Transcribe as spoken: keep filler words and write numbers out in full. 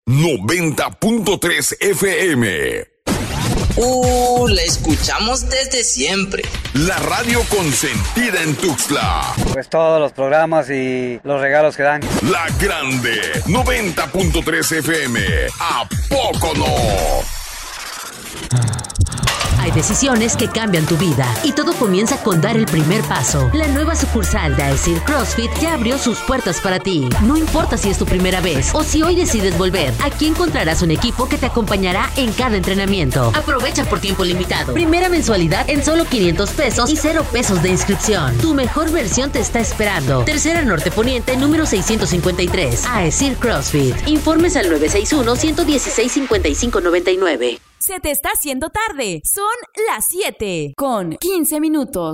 noventa punto tres F M. Uh, la escuchamos desde siempre. La radio consentida en Tuxtla. Pues todos los programas y los regalos que dan. La Grande, noventa punto tres F M. ¿A poco no? Hay decisiones que cambian tu vida y todo comienza con dar el primer paso. La nueva sucursal de Aesir CrossFit ya abrió sus puertas para ti. No importa si es tu primera vez o si hoy decides volver, aquí encontrarás un equipo que te acompañará en cada entrenamiento. Aprovecha por tiempo limitado. Primera mensualidad en solo quinientos pesos y cero pesos de inscripción. Tu mejor versión te está esperando. Tercera Norte Poniente, número seiscientos cincuenta y tres. Aesir CrossFit. Informes al nueve seis uno, uno uno seis, cinco cinco nueve nueve. Se te está haciendo tarde. Son las siete con quince minutos.